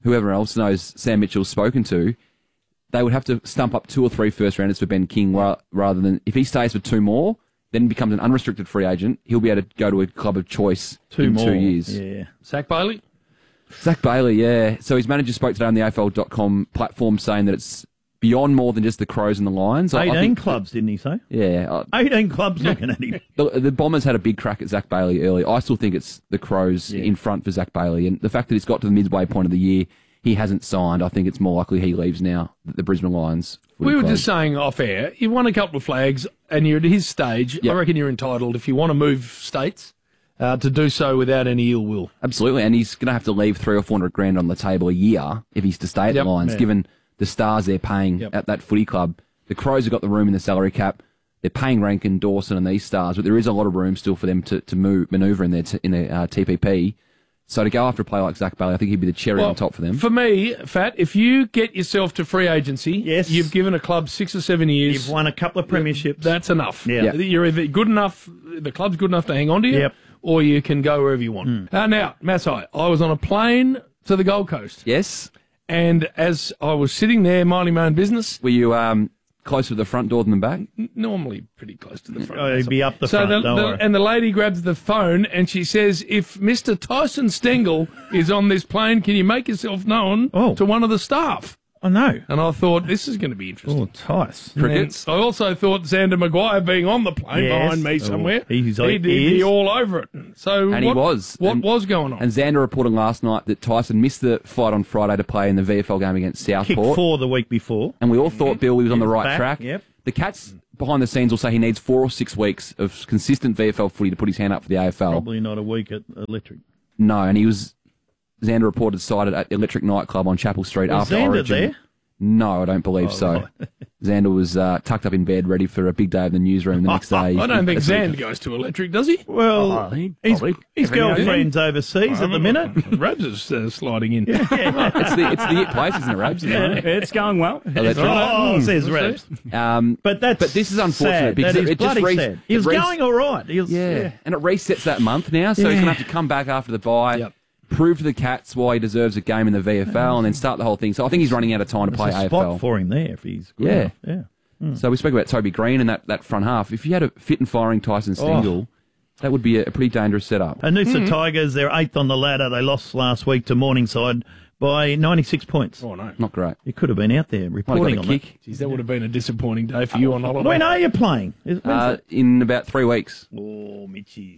whoever else knows Sam Mitchell's spoken to, they would have to stump up two or three first rounders for Ben King ra- rather than if he stays for two more, then becomes an unrestricted free agent. He'll be able to go to a club of choice Two in more. two years. Yeah. Zach Bailey? Zach Bailey, yeah. So his manager spoke today on the A F L dot com platform saying that it's beyond more than just the Crows and the Lions. I- I eighteen think- clubs, didn't he say? Yeah. I- eighteen clubs looking at him. The, the Bombers had a big crack at Zach Bailey early. I still think it's the Crows Yeah. in front for Zach Bailey. And the fact that he's got to the midway point of the year, he hasn't signed, I think it's more likely he leaves now, the Brisbane Lions. We were just saying off air, you won a couple of flags and you're at his stage. Yep. I reckon you're entitled, if you want to move states, uh, to do so without any ill will. Absolutely. And he's going to have to leave three or four hundred grand on the table a year if he's to stay at Yep. the Lions, Yeah. given the stars they're paying Yep. at that footy club. The Crows have got the room in the salary cap. They're paying Rankin, Dawson and these stars, but there is a lot of room still for them to, to move, manoeuvre in their, t- in their uh, T P P. So to go after a player like Zach Bailey, I think he'd be the cherry Well, on top for them. For me, Fat, if you get yourself to free agency, Yes. you've given a club six or seven years. You've won a couple of premierships. That's enough. Yeah. Yeah. You're either good enough, the club's good enough to hang on to you, Yep. or you can go wherever you want. Mm. Uh, now, Massai, I was on a plane to the Gold Coast. Yes. And as I was sitting there minding my own business, Were you um, closer to the front door than the back? n- normally pretty close to the front. Oh, he'd be up the so front, the, don't the- worry. and the lady grabs the phone and she says, if Mister Tyson Stengel is on this plane, can you make yourself known to one of the staff? I know. And I thought, this is going to be interesting. Oh, Tice. Crickets. I also thought Xander Maguire being on the plane Yes. behind me Oh, somewhere, he's- he'd, he he'd be is. all over it. So And what, he was. What and, was going on? And Xander reported last night that Tyson missed the flight on Friday to play in the V F L game against Kicked Southport. four the week before. And we all thought Bill was on the He's right back, track. yep. The Cats behind the scenes will say he needs four or six weeks of consistent V F L footy to put his hand up for the A F L. Probably not a week at Electric. No, and he was, Xander reported sighted at Electric Nightclub on Chapel Street Was after Xander Origin. there? No, I don't believe Oh, so. right. Xander was uh, tucked up in bed, ready for a big day of the newsroom the next day. I don't think That's what he- Xander goes to Electric, does he? Well, Oh, he his, probably. his Every now and then. girlfriend's overseas at the minute. Rabs is uh, sliding in. It's the it's the it place, isn't it, Rabs? Yeah, it's going well. Electric. Oh, Mm. says We'll Rabs. Um, But that's but this is unfortunate sad. because That it, is it just bloody re- sad. He it was re- going all right. He was, yeah. yeah. and it resets that month now, so he's Yeah. going to have to come back after the bye, Yep. prove to the Cats why he deserves a game in the V F L, and then start the whole thing. So I think he's running out of time to There's play a A F spot L. for him there if he's good Yeah. enough. Yeah. Mm. So we spoke about Toby Green and that, that front half. If you had a fit and firing Tyson Stengel, that would be a, a pretty dangerous setup. Noosa Mm. Tigers, they're eighth on the ladder. They lost last week to Morningside by ninety-six points. Oh, no. Not great. You could have been out there Might have reporting got on a kick. Geez, that would have been a disappointing day for you on that. holiday. When are you playing? Is- when's Uh, it? in about three weeks. Oh, Mitchie.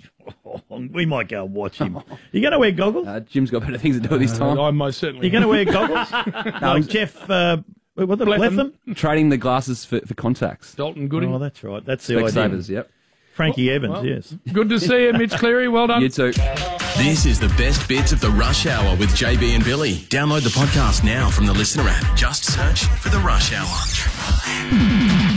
We might go and watch him. You going to wear goggles? Uh, Jim's got better things to do at this time. I most certainly. You going to wear goggles? Like Jeff, uh, what the Bletham. Bletham? Trading the glasses for, for contacts. Dalton Gooding. Oh, that's right. That's the idea. Specsavers, yep. Frankie Evans, well, yes. Good to see you, Mitch Cleary. Well done. You too. This is the best bits of the Rush Hour with J B and Billy. Download the podcast now from the Listener app. Just search for the Rush Hour.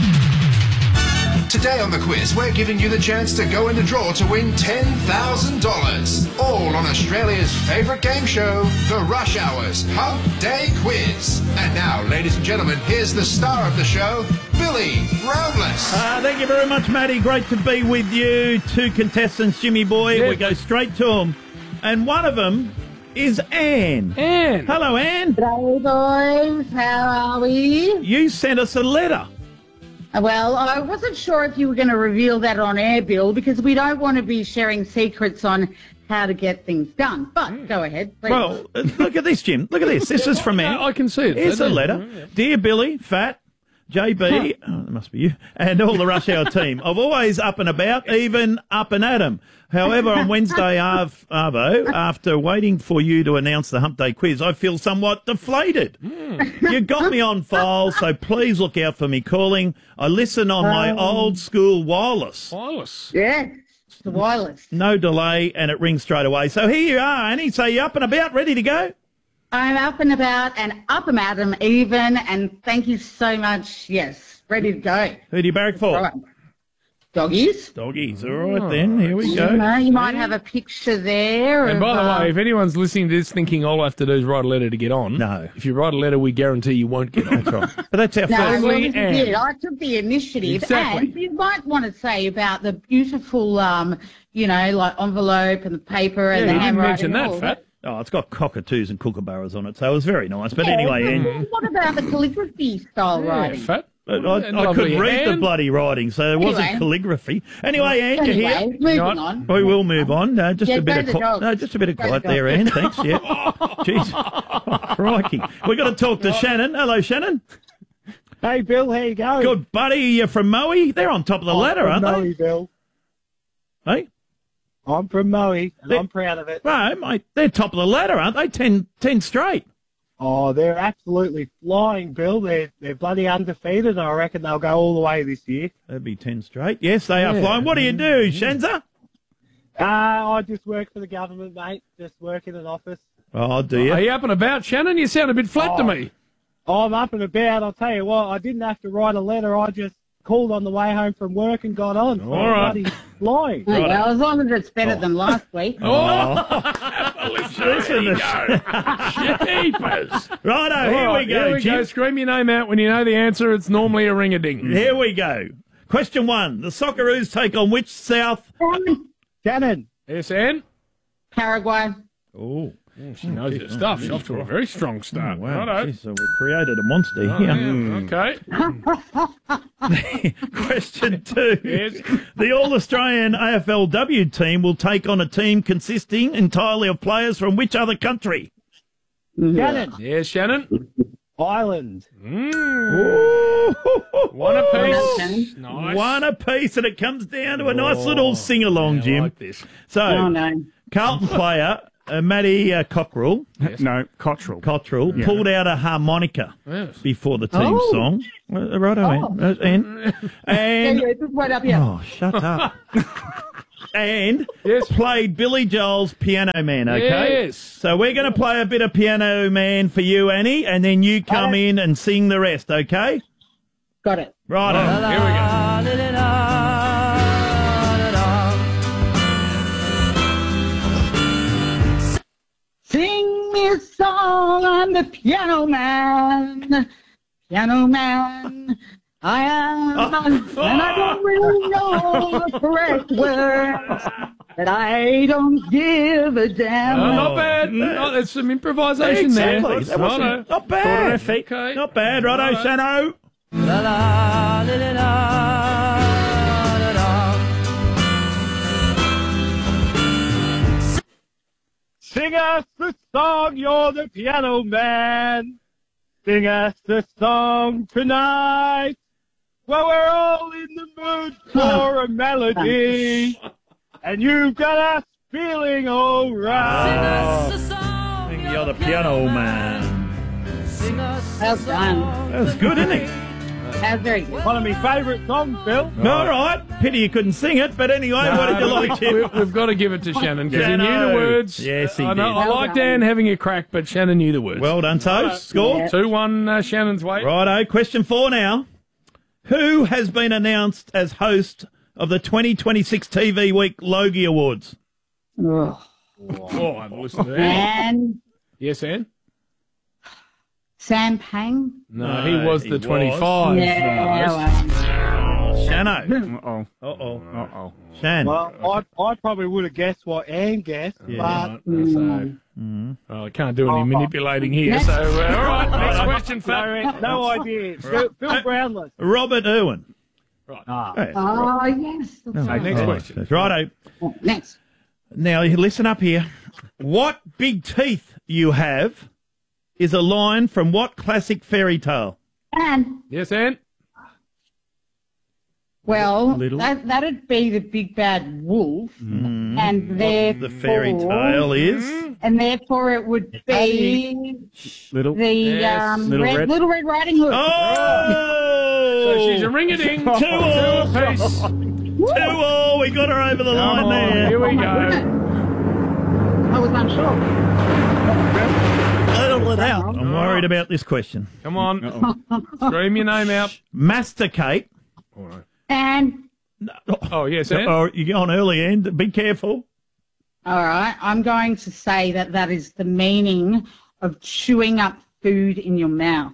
Today on the quiz, we're giving you the chance to go in the draw to win ten thousand dollars. All on Australia's favourite game show, The Rush Hour's Hump Day Quiz. And now, ladies and gentlemen, here's the star of the show, Billy Roundless. Uh, thank you very much, Matty. Great to be with you. Two contestants, Jimmy Boy. Yeah. We go straight to them. And one of them is Anne. Anne. Hello, Anne. Hello, boys. How are we? You sent us a letter. Well, I wasn't sure if you were going to reveal that on air, Bill, because we don't want to be sharing secrets on how to get things done. But go ahead, please. Well, uh, look at this, Jim. Look at this. This is from Anne. I can see it. Here's a letter. Dear Billy, Fat, J B, oh, that must be you, and all the Rush Hour team. I'm always up and about, even up and at 'em. However, on Wednesday, Arv, Arvo, after waiting for you to announce the Hump Day quiz, I feel somewhat deflated. You got me on file, so please look out for me calling. I listen on my Um, old school wireless. Wireless. Yeah, the wireless. No delay, and it rings straight away. So here you are, Annie. So you up and about, ready to go? I'm up and about and up and at 'em even, and thank you so much. Yes, ready to go. Who do you barrack for? Right. Doggies. Doggies. All right, then. Here we You go. know, you might have a picture there. And of, by the uh, way, if anyone's listening to this thinking all I have to do is write a letter to get on, No. If you write a letter, we guarantee you won't get on. That's right. But that's our No, first. well, Firstly, you Anne. did. I took the initiative. Exactly. And you might want to say about the beautiful, um, you know, like envelope and the paper Yeah, and you the didn't handwriting. mention and that, all Fat. Oh, it's got cockatoos and kookaburras on it, so it was very nice. But Yeah, anyway, well, Ange, what about the calligraphy style writing? fat. I, I couldn't read the bloody writing, so there wasn't Anyway. calligraphy. Anyway, Anne, you Anyway, here? moving Right. on. We will move on. Uh, just Yeah, a bit go of the qui- dog. no, just a bit of Go the quiet dog. there, Anne. Thanks. Yeah. Jeez, oh, crikey. We got to talk to Shannon. Hello, Shannon. Hey, Bill, how you going? Good, buddy. You're from Moe. They're on top of the ladder, I'm aren't from they? Moe, Bill. Hey. I'm from Moe, and They- I'm proud of it. No, mate. They're top of the ladder, aren't they? Ten, ten straight. Oh, they're absolutely flying, Bill. They're they're bloody undefeated, and I reckon they'll go all the way this year. That'd be ten straight. Yes, they are Yeah. flying. What do you do, Shenza? Uh, I just work for the government, mate. Just work in an office. Oh, do you? Are you up and about, Shannon? You sound a bit flat to Oh. me. I'm up and about. I'll tell you what, I didn't have to write a letter. I just called on the way home from work and got on. So All I'm right. bloody flying. Oh, well, as long as it's better than last week. Listen, Jeepers. Righto, All here right, we go, Here we Jim. go. Scream your name out when you know the answer. It's normally a ring-a-ding. Here we go. Question one. The Socceroos take on which South? Shannon. Yes, Anne? Paraguay. Oh. She knows her stuff. She's off to a very strong start. Oh, wow. Righto. Geez, so we created a monster Oh, here. yeah, okay. Question two. Yes. The All-Australian A F L W team will take on a team consisting entirely of players from which other country? Shannon. Yes, Shannon? Ireland. Ooh. One apiece. Nice. One apiece, and it comes down to a nice little sing-along, Yeah, I Jim. like this. So, Oh, no. Carlton player uh, Matty uh, Cockrell, No, Cottrell. Cottrell Yeah. pulled out a harmonica Yes. before the team Oh. song. Uh, righto, Oh. Ann. Uh, and, and Anyway, just wait up here. oh, shut up. And Yes. played Billy Joel's Piano Man, okay? Yes. So we're going to play a bit of Piano Man for you, Annie, and then you come in and sing the rest, okay? Got it. Righto. Here we go. Sing me a song, I'm the piano man. Piano man. I am, and I don't really know the correct words, but I don't give a damn. Oh, not bad. No, there's some improvisation Exactly. there. That wasn't- Righto. not bad. Okay. Not bad, righto, Shano. Sing us the song, you're the piano man. Sing us the song tonight. Well, we're all in the mood for a melody. And you've got us feeling alright. I think you're the piano man. Well done. That was good, isn't it? That was very good. One of my favourite songs, Bill. All right. Pity you couldn't sing it, but anyway, what did you No, like, Jim? we- We've got to give it to Shannon because he knew Shano. the words. Yes, he I know, did. I Well like done. Dan having a crack, but Shannon knew the words. Well done, Toast. Score. Yeah. two one uh, Shannon's way. Righto. Question four now. Who has been announced as host of the twenty twenty-six T V Week Logie Awards? Ugh. Oh, I've listened to that. And Yes, Anne? Sam Pang. No, he No, was he the was. twenty-five. Yeah, well, Shano. Uh-oh. Uh-oh. Uh-oh. Shan. Well, I, I probably would have guessed what Anne guessed, Yeah. but Right, so, well, I can't do any manipulating here. So, uh, all right, next question, Fat. no, no idea. Phil, Phil Brownless. Robert Irwin. Right. Ah. Hey. oh, yes. That's Oh, right. next oh, question. Righto. Next. Now, you listen up here. What big teeth you have is a line from what classic fairy tale? And, Yes, Anne? well, Little. that, that'd be the big bad wolf. Mm. And therefore... The fairy tale is? And therefore it would be Little. the Yes. um, Little red, Red. Little Red Riding Hood. Oh! So she's a ring-a-ding. Two all. Two apiece. Two all. We got her over the Come line on, there. here we go. I was unsure. I'm worried about this question. Come on. Scream your name out. Masticate. And, Oh, yes, Anne? Oh, you go on early end. Be careful. all right, I'm going to say that that is the meaning of chewing up food in your mouth.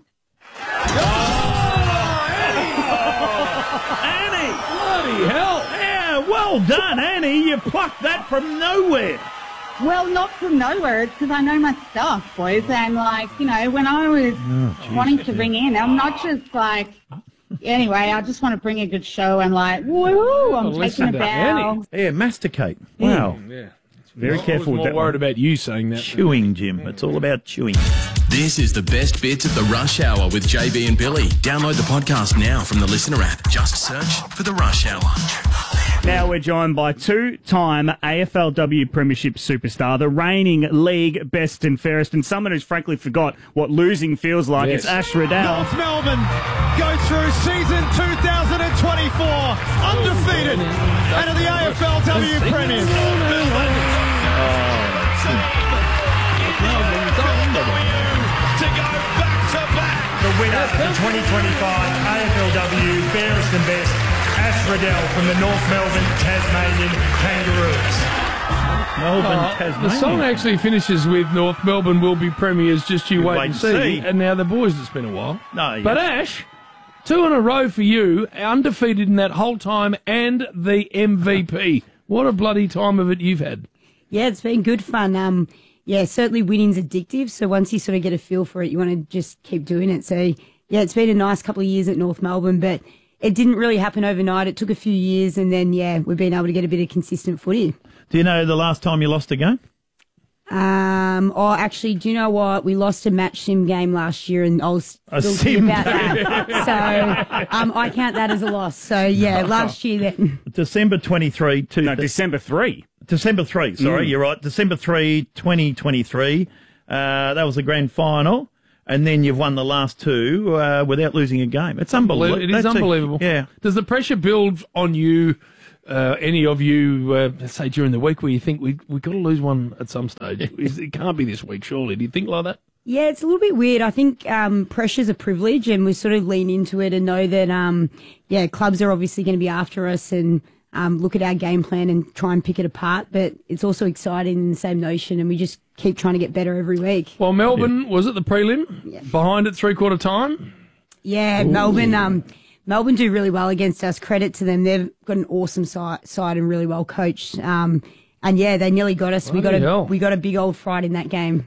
Annie! Bloody hell. Yeah, well done, Annie. You plucked that from nowhere. Well, not from nowhere. It's because I know my stuff, boys. And, like, you know, when I was Oh, wanting to ring in, I'm not just like, anyway, I just want to bring a good show and, like, woo, I'm taking a bow. Yeah, masticate. Wow. Yeah. Very I careful was with more that worried one. about you saying that. Chewing, Jim. It's all about chewing. This is the best bits of the Rush Hour with J B and Billy. Download the podcast now from the Listener app. Just search for the Rush Hour. Now we're joined by two-time A F L W Premiership superstar, the reigning league best and fairest, and someone who's frankly forgot what losing feels like. Yes. It's Ash Riddell. North Melbourne go through season two thousand twenty-four undefeated and are the A F L W Premiers. The winner of the twenty twenty-five A F L W fairest and best, Ash Riddell from the North Melbourne Tasmanian Kangaroos. Melbourne, Oh, Tasmania. the song actually finishes with North Melbourne will be premiers, just you wait, and see. And now the boys, it's been a while. No, But yes. Ash, two in a row for you, undefeated in that whole time, and the M V P. What a bloody time of it you've had. Yeah, it's been good fun. Um, yeah, certainly winning's addictive. So once you sort of get a feel for it, you want to just keep doing it. So yeah, it's been a nice couple of years at North Melbourne, but it didn't really happen overnight. It took a few years, and then yeah, we've been able to get a bit of consistent footy. Do you know the last time you lost a game? Um, oh, actually, do you know what? We lost a match sim game last year, and I was A guilty sim about game. that. So um, I count that as a loss. So yeah, last year then. December twenty-three. Two, No, December three. December three, sorry, Mm. you're right. December third, twenty twenty-three. Uh, that was the grand final. And then you've won the last two uh, without losing a game. It's unbelievable. It is That's a- unbelievable. yeah. Does the pressure build on you, uh, any of you, uh, let's say during the week, where you think we we got to lose one at some stage? It can't be this week, surely. Do you think like that? Yeah, it's a little bit weird. I think um, pressure's a privilege, and we sort of lean into it and know that, um, yeah, clubs are obviously going to be after us and um, look at our game plan and try and pick it apart. But it's also exciting in the same notion, and we just keep trying to get better every week. Well, Melbourne was it the prelim? Behind at three quarter time. Yeah, Ooh. Melbourne. Um, Melbourne do really well against us. Credit to them; they've got an awesome side, side and really well coached. Um, and yeah, they nearly got us. we got Bloody a hell. we got a big old fright in that game.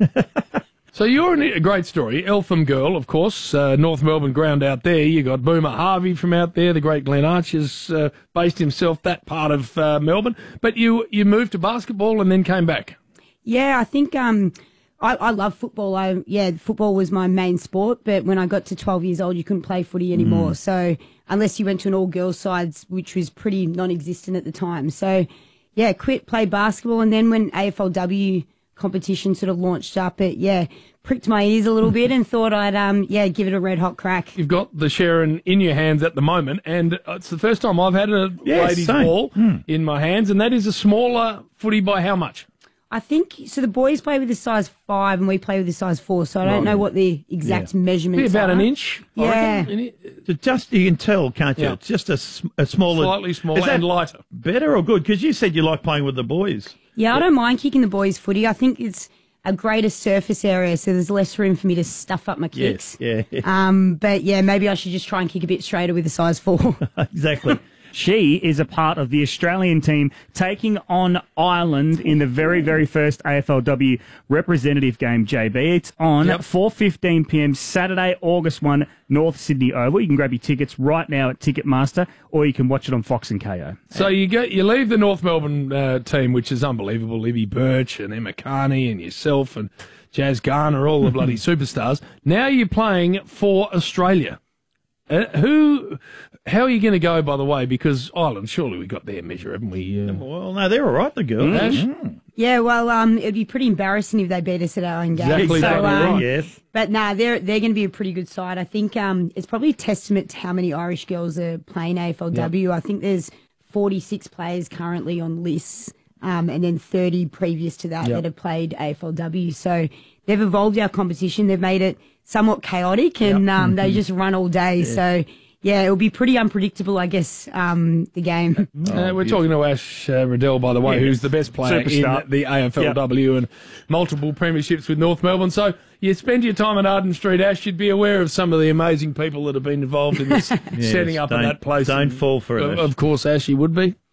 So you're an, a great story. Eltham girl, of course, uh, North Melbourne ground out there. You got Boomer Harvey from out there. The great Glenn Archer's uh, based himself that part of uh, Melbourne. But you you moved to basketball and then came back. Yeah, I think um, I, I love football. I yeah, football was my main sport. But when I got to twelve years old, you couldn't play footy anymore. Mm. So unless you went to an all girls sides, which was pretty non-existent at the time. So yeah, quit, played basketball, and then when A F L W competition sort of launched up, it yeah pricked my ears a little bit and thought I'd um yeah give it a red hot crack. You've got the Sharon in your hands at the moment, and it's the first time I've had a Yeah, ladies' same. ball in my hands, and that is a smaller footy by how much? I think so. The boys play with a size five, and we play with a size four. So I don't Right. know what the exact measurements Be about are. an inch, I Yeah. reckon. So just you can tell, can't you? Yeah. It's just a, s- a smaller, Slightly smaller Is that and lighter. Better or good? Because you said you like playing with the boys. Yeah, I don't mind kicking the boys' footy. I think it's a greater surface area, so there's less room for me to stuff up my kicks. Yes, yeah, Um, but yeah, maybe I should just try and kick a bit straighter with a size four. exactly. She is a part of the Australian team taking on Ireland in the very, very first A F L W representative game, J B. It's on at four fifteen p m Saturday, August first, North Sydney Oval. You can grab your tickets right now at Ticketmaster, or you can watch it on Fox and K O. So you go, you leave the North Melbourne uh, team, which is unbelievable. Libby Birch and Emma Carney and yourself and Jazz Garner, all the bloody superstars. Now you're playing for Australia. Uh, who, how are you going to go, by the way? Because Ireland, surely we got their measure, haven't we? Uh, well, no, they're all right, the girls. Ash? Yeah, well, um, it'd be pretty embarrassing if they beat us at our own game. Exactly so, that, um, right. Yes. But nah, they're they're going to be a pretty good side. I think um, it's probably a testament to how many Irish girls are playing A F L W. I think there's forty-six players currently on lists, um, and then thirty previous to that Yep. that have played A F L W. So they've evolved our competition. They've made it somewhat chaotic, and Yep. um, they Mhm. just run all day. Yeah. So. Yeah, it'll be pretty unpredictable, I guess, um, the game. Uh, we're talking to Ash uh, Riddell, by the way, Yeah. who's the best player Superstar. in the A F L W and multiple premierships with North Melbourne. So you spend your time at Arden Street, Ash, you'd be aware of some of the amazing people that have been involved in this Yes, setting up of don't- that place. don't And fall for it, Of, Ash. of course, Ash, you would be.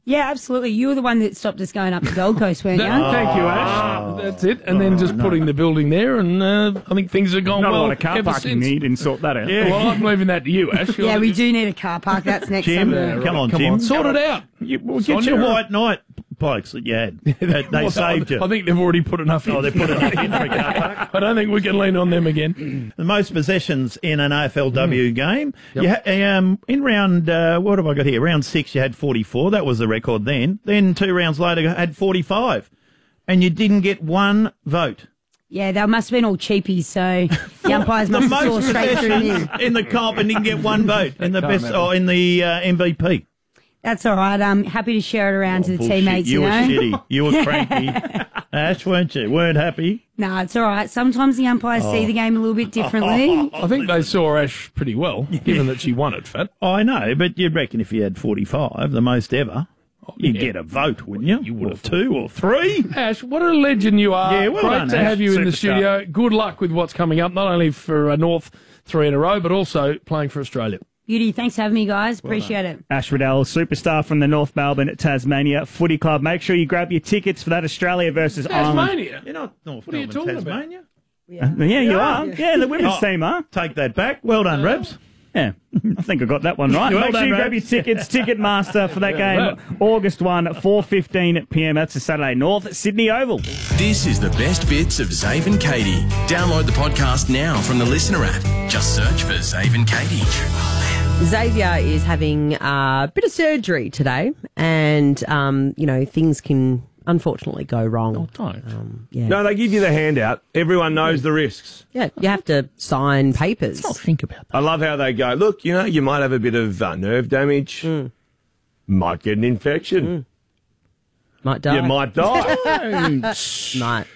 Yeah, absolutely. You were the one that stopped us going up the Gold Coast, weren't you? That- Thank you, Ash. That's it. And then just putting the building there, and uh, I think things have gone Not well. a lot of car ever parking since. need and sort that out. Yeah. Well, I'm leaving that to you, Ash. Yeah, we do need a car park. That's next Jim, Sunday. come on, Come Jim. on, sort it out. You, we'll It's get on your your- white knight bikes that you had. They, they Well, saved you. I think they've already put enough in. Oh, they put enough in for a car park. I don't think we can lean on them again. The most possessions in an A F L W game. You ha- um, in round, uh, what have I got here? Round six, you had forty-four. That was the record then. Then two rounds later, you had forty-five. And you didn't get one vote. Yeah, they must have been all cheapies, so the umpires The must have saw most straight through me. possessions in the comp and didn't get one vote in the Can't best remember. or in the uh, M V P. That's all right. I'm happy to share it around to the Bullshit. teammates, You you were know. shitty. You were cranky. Ash, weren't you? Weren't happy. No, it's all right. Sometimes the umpires see the game a little bit differently. I think they saw Ash pretty well, given that she won it, Fat. I know, but you'd reckon if you had forty-five, the most ever, you'd yeah. get a vote, wouldn't you? You would or have two or three. Ash, what a legend you are. Yeah, well Great done, to Ash. have you in the Superstar. studio. Good luck with what's coming up, not only for uh, North three in a row, but also playing for Australia. Beauty, thanks for having me, guys. Appreciate it. Ash Riddell, superstar from the North Melbourne Tasmania Footy Club. Make sure you grab your tickets for that Australia versus Ireland. Tasmania? You're not North What are you Melbourne, talking about? Tasmania. Uh, yeah, you are. Yeah, the women's Oh, team are. Take that back. Well done, Rebs. Yeah, I think I got that one right. Well Make sure done, you grab your Rebs. tickets. Ticketmaster for that game, August first, four fifteen p m. That's a Saturday, North Sydney Oval. This is the best bits of Zave and Katie. Download the podcast now from the Listener app. Just search for Zave and Katie. Xavier is having a bit of surgery today, and um, you know things can unfortunately go wrong. Oh, don't. Um, yeah, No, they give you the handout. Everyone knows the risks. yeah, you have to sign papers. Think about that. I love how they go, look, you know, you might have a bit of uh, nerve damage, might get an infection, Might die. you might die. Might.